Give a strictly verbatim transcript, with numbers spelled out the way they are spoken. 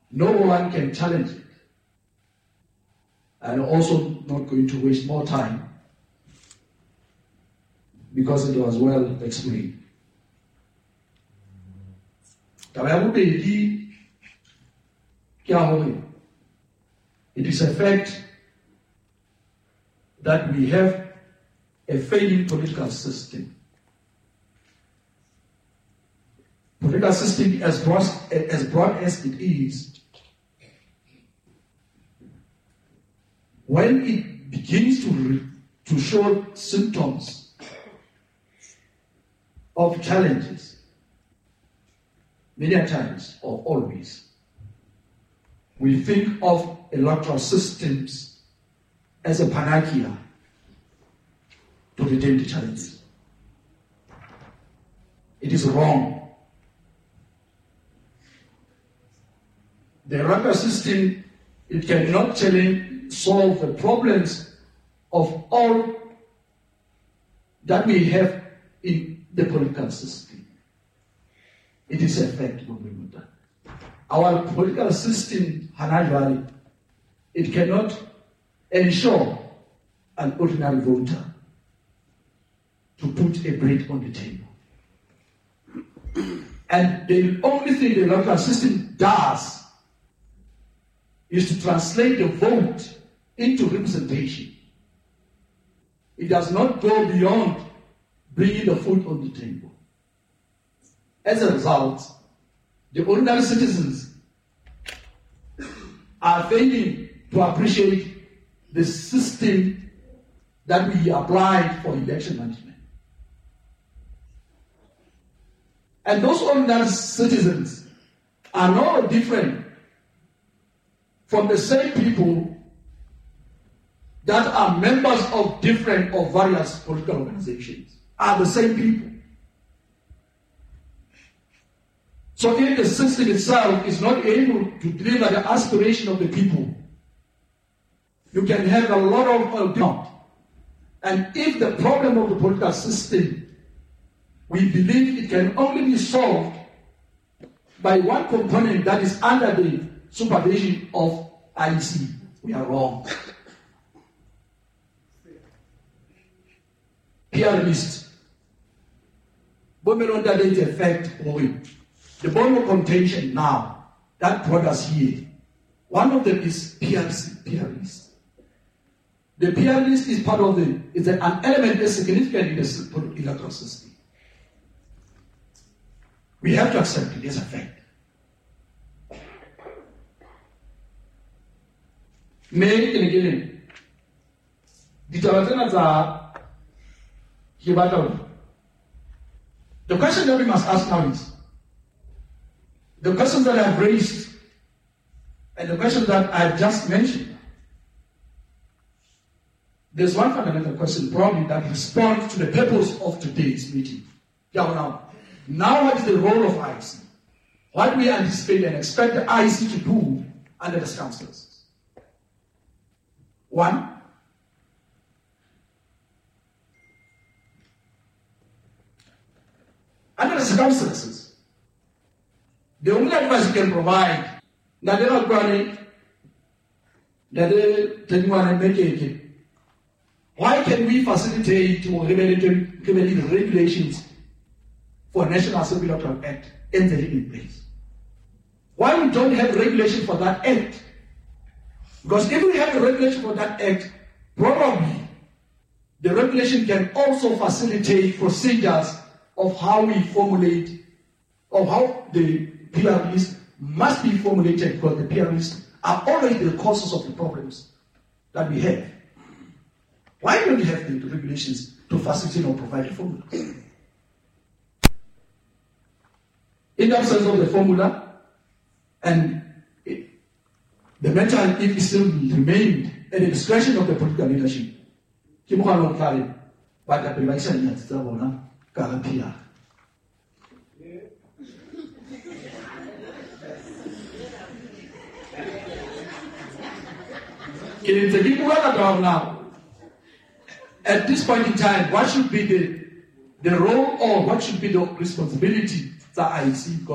No one can challenge it. I'm also not going to waste more time because it was well explained. It is a fact that we have a failing political system. Political system as broad, as broad as it is, when it begins to, re, to show symptoms of challenges, many times or always, we think of electoral systems as a panacea to redeem the challenges. It is wrong. The electoral system, it cannot challenge, solve the problems of all that we have in the political system. It is a fact. Our political system, Hanai, it cannot ensure an ordinary voter to put a bread on the table. And the only thing the electoral system does is to translate the vote into representation. It does not go beyond bringing the food on the table. As a result, the ordinary citizens are failing to appreciate the system that we applied for election management. And those ordinary citizens are no different from the same people that are members of different or various political organizations, are the same people. So if the system itself is not able to deliver the aspiration of the people, you can have a lot of doubt. And if the problem of the political system, we believe it can only be solved by one component that is under the supervision of I E C, we are wrong. P R list. Bomelon didn't affect oil. The bond contention now, that brought us here. One of them is P R C, P R list. The P R list is part of the, is an element that's significant in the electoral system. We have to accept it as a fact. May and again, the question that we must ask now is, the question that I've raised and the question that I've just mentioned, there's one fundamental question probably that responds to the purpose of today's meeting. Yeah, now, now what is the role of I E C? What do we anticipate and expect the I E C to do under the circumstances? One, under the circumstances, the only advice you can provide, that they are going to make it. Why can we facilitate or regulate regulations for National Assembly Electoral Act entering in place? Why we don't have regulation for that act? Because if we have a regulation for that act, probably the regulation can also facilitate procedures of how we formulate, or how the P R list must be formulated, because the P R lists are always the causes of the problems that we have. Why don't we have the regulations to facilitate or provide a formula? In the absence of the formula, and the mental if still remained at the discretion of the political leadership, but the prevention is the one P R. Now, at this point in time, what should be the, the role or what should be the responsibility that I see?